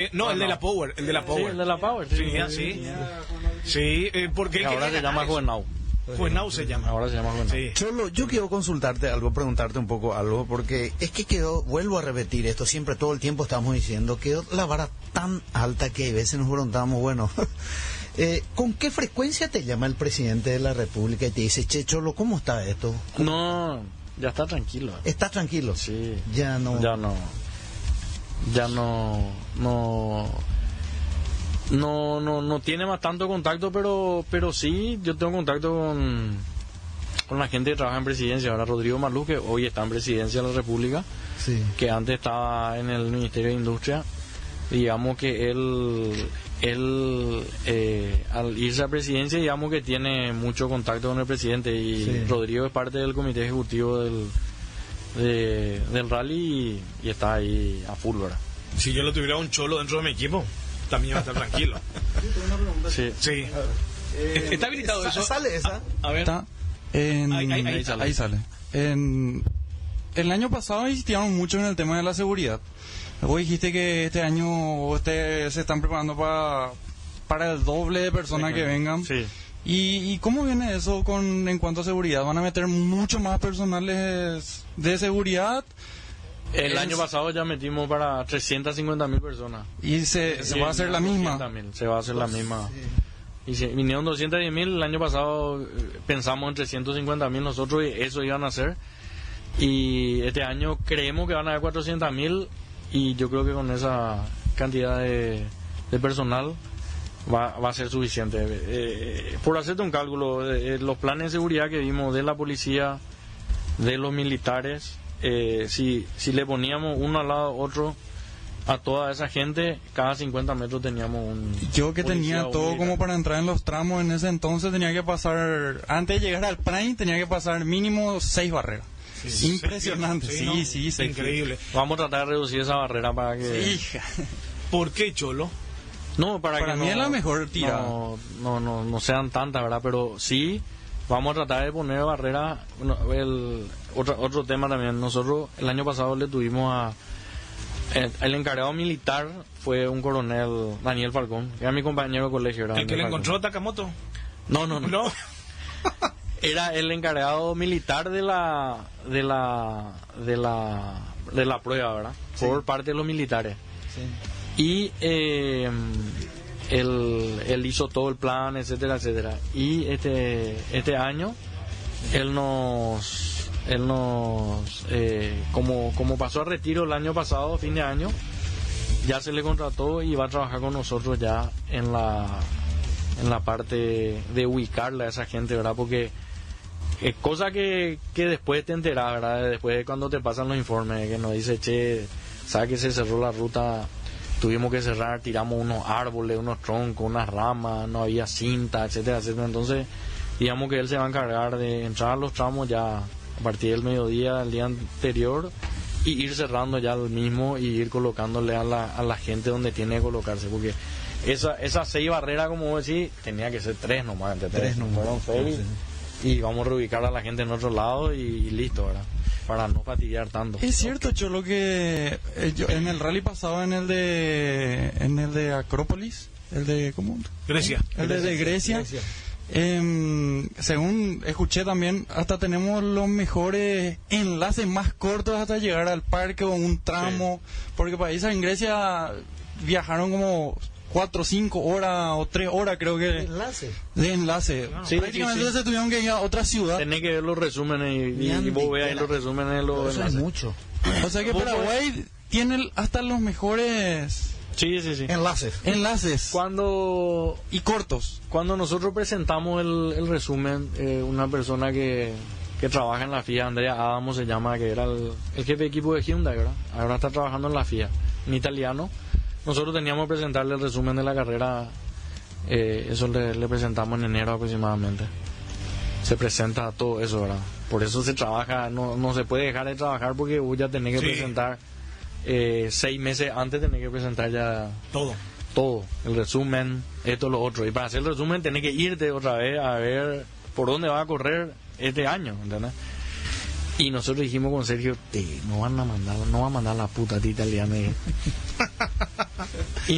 No, el de la Power, el de la Power. Sí, el de la Power. Sí, porque ahora se llama Juvenau. Juvenau se llama. Ahora se llama Juvenau. Sí. Cholo, yo quiero consultarte algo, preguntarte un poco algo, porque es que quedó, vuelvo a repetir esto, siempre todo el tiempo estamos diciendo, quedó la vara tan alta que a veces nos preguntamos, bueno, ¿con qué frecuencia te llama el presidente de la República y te dice, che, Cholo, ¿cómo está esto? No, ya está tranquilo. ¿Estás tranquilo? Sí. Ya no. No tiene más tanto contacto, pero sí, yo tengo contacto con la gente que trabaja en presidencia. Ahora Rodrigo Malú, que hoy está en presidencia de la República, Sí. que antes estaba en el Ministerio de Industria. Digamos que él al irse a presidencia, digamos que tiene mucho contacto con el presidente, y Sí. Rodrigo es parte del comité ejecutivo del rally y está ahí a full, ¿verdad? Si yo lo tuviera un Cholo dentro de mi equipo, también va a estar tranquilo. Sí. Sí. ¿Está habilitado eso? ¿Sale esa? A ver. Está Ahí sale. El año pasado insistíamos mucho en el tema de la seguridad. Vos dijiste que este año se están preparando para el doble de personas que vengan. Sí. ¿Y cómo viene eso en cuanto a seguridad? ¿Van a meter mucho más personales de seguridad? El año pasado ya metimos para 350.000 personas. ¿Y se va a hacer la misma? 200.000, se va a hacer la misma. Y vinieron 210.000, el año pasado pensamos en 350.000 nosotros, y eso iban a hacer. Y este año creemos que van a haber 400.000, y yo creo que con esa cantidad de personal va a ser suficiente. Por hacerte un cálculo, los planes de seguridad que vimos de la policía, de los militares, si le poníamos uno al lado otro a toda esa gente, cada 50 metros teníamos un... Yo que policía tenía o todo militar. como para entrar en los tramos en ese entonces, tenía que pasar, antes de llegar al Prime, tenía que pasar mínimo 6 barreras. Impresionante, ¿no? sí, Increíble. Vamos a tratar de reducir esa barrera para que... Hija. ¿Por qué, Cholo? No, para que mí no, es la mejor tirada. No sean tantas, ¿verdad? Pero sí, vamos a tratar de poner barreras. Otro tema también, nosotros el año pasado le tuvimos el encargado militar fue un coronel, Daniel Falcón, que era mi compañero de colegio. ¿El que le encontró a Takamoto? No. No. Era el encargado militar de la prueba, ¿verdad? Sí. Por parte de los militares. Sí. Y él hizo todo el plan, etcétera. Y este año él nos como pasó a retiro el año pasado, fin de año, ya se le contrató y va a trabajar con nosotros ya en la parte de ubicarle a esa gente, ¿verdad? Porque cosa que después te enteras, ¿verdad? Después de cuando te pasan los informes, que nos dice, che, ¿sabes que se cerró la ruta? Tuvimos que cerrar, tiramos unos árboles, unos troncos, unas ramas, no había cinta, etcétera. Entonces, digamos que él se va a encargar de entrar a los tramos ya a partir del mediodía, el día anterior, y ir cerrando ya el mismo y ir colocándole a la gente donde tiene que colocarse, porque esas 6 barreras, como vos decís, tenía que ser 3 nomás, Tres nomás. fueron 6, y vamos a reubicar a la gente en otro lado y listo, ¿verdad? Para no fastidiar tanto. Es cierto, Cholo, que yo en el rally pasado, en el de Acrópolis, ¿cómo? Grecia. El de Grecia. Según escuché también, hasta tenemos los mejores enlaces más cortos hasta llegar al parque o un tramo, porque países en Grecia viajaron como 4 o 5 horas o 3 horas, creo que Enlace. de enlace. Sí, Prácticamente sí. se tuvieron que ir a otra ciudad. Tenés que ver los resúmenes y vos veas ahí los resúmenes de los Eso es enlaces. mucho. O sea que Paraguay tiene hasta los mejores Sí. Enlaces. Cuando y cortos. nosotros presentamos el resumen, una persona que trabaja en la FIA, Andrea Adamo se llama, que era el jefe de equipo de Hyundai, ¿verdad? Ahora está trabajando en la FIA, un italiano. Nosotros teníamos que presentarle el resumen de la carrera, eso le presentamos en enero aproximadamente. Se presenta todo eso, ¿verdad? Por eso se trabaja, no se puede dejar de trabajar, porque vos ya tenés que presentar 6 meses antes, tenés que presentar ya todo, el resumen, esto, lo otro. Y para hacer el resumen tenés que irte otra vez a ver por dónde va a correr este año, ¿entendés? Y nosotros dijimos con Sergio, no va a mandar la puta tita italiana. Y